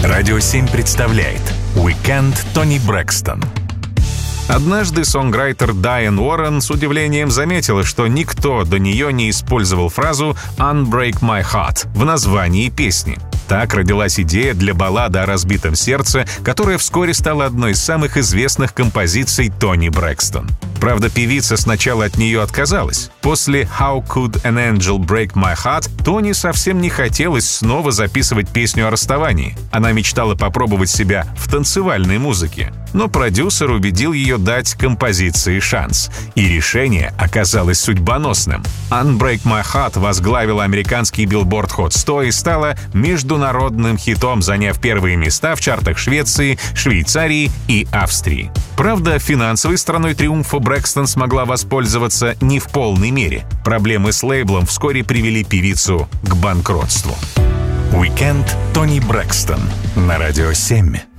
Радио 7 представляет «Уикенд Тони Брэкстон». Однажды сонграйтер Дайан Уоррен с удивлением заметила, что никто до нее не использовал фразу «Unbreak My Heart» в названии песни. Так родилась идея для баллады о разбитом сердце, которая вскоре стала одной из самых известных композиций Тони Брэкстон. Правда, певица сначала от нее отказалась. После «How Could an Angel Break My Heart» Тони совсем не хотелось снова записывать песню о расставании. Она мечтала попробовать себя в танцевальной музыке. Но продюсер убедил ее дать композиции шанс. И решение оказалось судьбоносным. «Unbreak My Heart» возглавила американский Billboard Hot 100 и стала международным хитом, заняв первые места в чартах Швеции, Швейцарии и Австрии. Правда, финансовой стороной триумфа Брэкстон смогла воспользоваться не в полной мере. Проблемы с лейблом вскоре привели певицу к банкротству. «Уикенд Тони Брэкстон» на Радио 7.